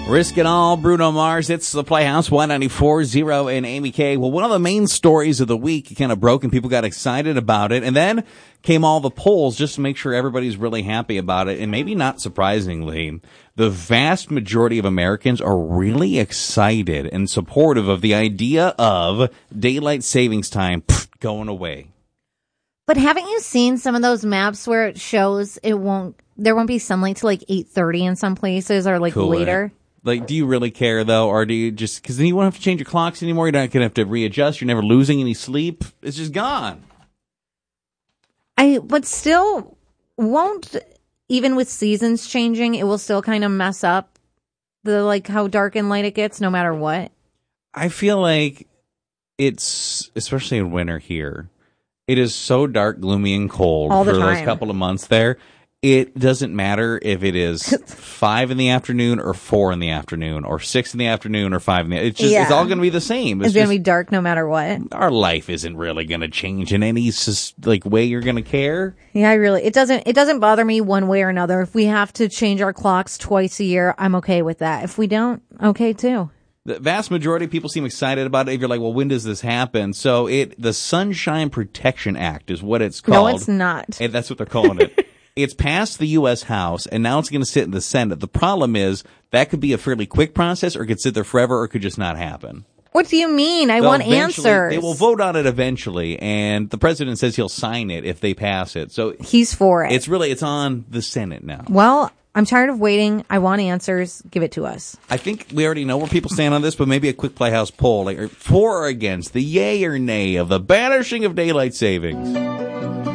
Risk It All, Bruno Mars. It's the Playhouse, 194.0 and Amy K. Well, one of the main stories of the week kind of broke and people got excited about it. And then came all the polls just to make sure everybody's really happy about it. And maybe not surprisingly, the vast majority of Americans are really excited and supportive of the idea of daylight savings time going away. But haven't you seen some of those maps where it shows there won't be sunlight till like 8:30 in some places or like Cool. later? Like, do you really care, though, or do you just... Because then you won't have to change your clocks anymore. You're not going to have to readjust. You're never losing any sleep. It's just gone. But still won't, even with seasons changing, it will still kind of mess up how dark and light it gets no matter what. I feel like it's, especially in winter here, it is so dark, gloomy, and cold all the for time. those couple of months there. It doesn't matter if it is 5 in the afternoon or 4 in the afternoon or 6 in the afternoon or 5 in the... It's just, It's all going to be the same. It's going to be dark no matter what. Our life isn't really going to change in any way you're going to care. Yeah, it doesn't bother me one way or another. If we have to change our clocks twice a year, I'm okay with that. If we don't, okay too. The vast majority of people seem excited about it. If you're like, well, when does this happen? So the Sunshine Protection Act is what it's called. No, it's not. And that's what they're calling it. It's passed the U.S. House, and now it's going to sit in the Senate. The problem is that could be a fairly quick process, or it could sit there forever, or it could just not happen. What do you mean? I want answers. They will vote on it eventually, and the president says he'll sign it if they pass it. So he's for it. It's on the Senate now. Well, I'm tired of waiting. I want answers. Give it to us. I think we already know where people stand on this, but maybe a quick Playhouse poll, like for or against the yay or nay of the banishing of daylight savings.